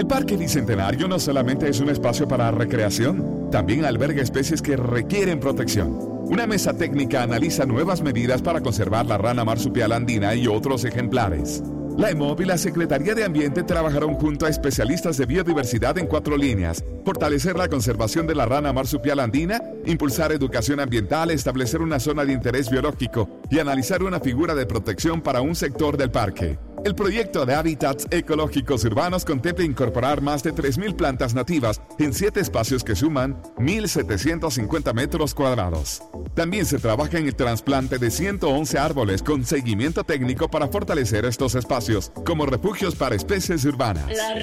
El Parque Bicentenario no solamente es un espacio para recreación, también alberga especies que requieren protección. Una mesa técnica analiza nuevas medidas para conservar la rana marsupial andina y otros ejemplares. La EMOB y la Secretaría de Ambiente trabajaron junto a especialistas de biodiversidad en 4 líneas: fortalecer la conservación de la rana marsupial andina, impulsar educación ambiental, establecer una zona de interés biológico y analizar una figura de protección para un sector del parque. El proyecto de hábitats ecológicos urbanos contempla incorporar más de 3.000 plantas nativas en 7 espacios que suman 1.750 metros cuadrados. También se trabaja en el trasplante de 111 árboles con seguimiento técnico para fortalecer estos espacios como refugios para especies urbanas.